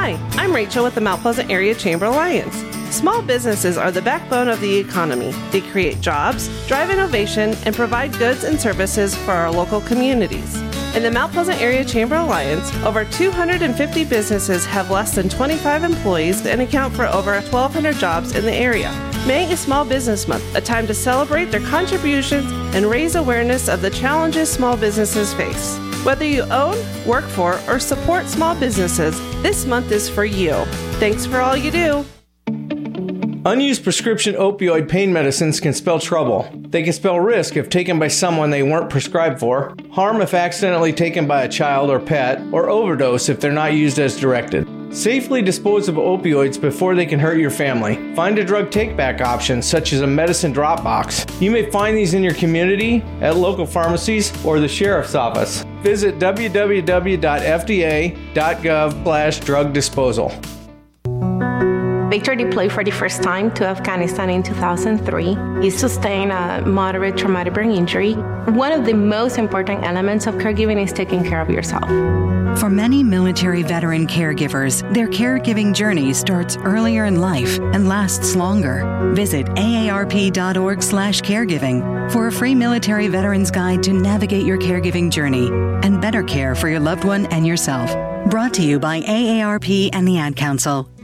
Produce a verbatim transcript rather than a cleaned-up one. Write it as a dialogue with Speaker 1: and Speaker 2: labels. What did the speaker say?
Speaker 1: Hi, I'm Rachel with the Mount Pleasant Area Chamber Alliance. Small businesses are the backbone of the economy. They create jobs, drive innovation, and provide goods and services for our local communities. In the Mount Pleasant Area Chamber Alliance, over two hundred fifty businesses have less than twenty-five employees and account for over twelve hundred jobs in the area. May is Small Business Month, a time to celebrate their contributions and raise awareness of the challenges small businesses face. Whether you own, work for, or support small businesses, this month is for you. Thanks for all you do.
Speaker 2: Unused prescription opioid pain medicines can spell trouble. They can spell risk if taken by someone they weren't prescribed for, harm if accidentally taken by a child or pet, or overdose if they're not used as directed. Safely dispose of opioids before they can hurt your family. Find a drug take-back option, such as a medicine drop box. You may find these in your community, at local pharmacies, or the sheriff's office. Visit w w w dot f d a dot gov slash drug disposal.
Speaker 3: Victor deployed for the first time to Afghanistan in two thousand three. He sustained a moderate traumatic brain injury. One of the most important elements of caregiving is taking care of yourself.
Speaker 4: For many military veteran caregivers, their caregiving journey starts earlier in life and lasts longer. Visit A A R P dot org slash caregiving for a free military veterans guide to navigate your caregiving journey and better care for your loved one and yourself. Brought to you by A A R P and the Ad Council.